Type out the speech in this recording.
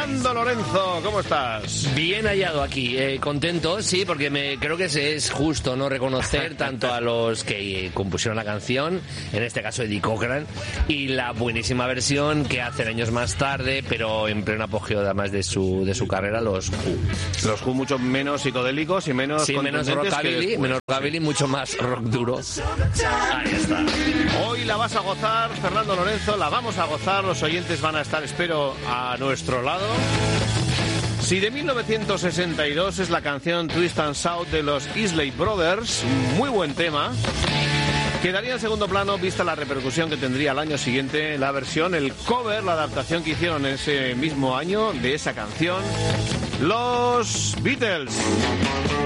Fernando Lorenzo, ¿cómo estás? Bien hallado aquí, contento, sí, porque creo que es justo no reconocer tanto a los que compusieron la canción, en este caso Eddie Cochran, y la buenísima versión que hacen años más tarde, pero en pleno apogeo además de su carrera, los Who. Los Who mucho menos psicodélicos y menos... Sí, menos rockabilly, mucho más rock duro. Ahí está. Hoy la vas a gozar, Fernando Lorenzo, la vamos a gozar, los oyentes van a estar, espero, a nuestro lado. Si de 1962 es la canción Twist and Shout de los Isley Brothers, un muy buen tema, quedaría en segundo plano vista la repercusión que tendría al año siguiente la versión, el cover, la adaptación que hicieron en ese mismo año de esa canción, los Beatles.